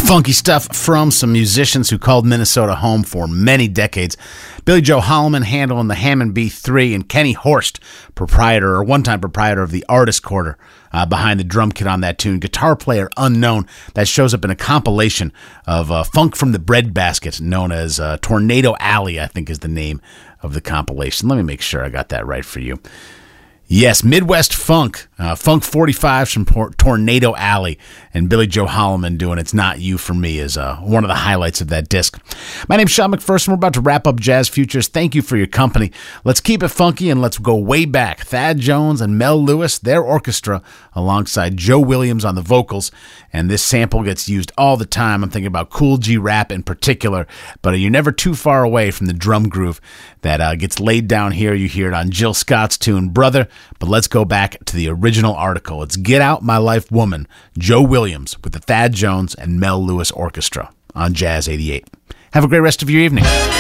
Funky stuff from some musicians who called Minnesota home for many decades. Billy Joe Holloman handling the Hammond B3, and Kenny Horst, one-time proprietor of the Artist Quarter, behind the drum kit on that tune. Guitar player unknown, that shows up in a compilation of funk from the breadbasket known as Tornado Alley, I think is the name of the compilation. Let me make sure I got that right for you. Yes, Midwest Funk, Funk 45s from Tornado Alley, and Billy Joe Holloman doing It's Not You For Me is one of the highlights of that disc. My name's Sean McPherson. We're about to wrap up Jazz Futures. Thank you for your company. Let's keep it funky and let's go way back. Thad Jones and Mel Lewis, their orchestra, alongside Joe Williams on the vocals, and this sample gets used all the time. I'm thinking about Cool G Rap in particular, but you're never too far away from the drum groove that gets laid down here. You hear it on Jill Scott's tune, Brother. But let's go back to the original article. It's Get Out My Life Woman, Joe Williams with the Thad Jones and Mel Lewis Orchestra on Jazz 88. Have a great rest of your evening.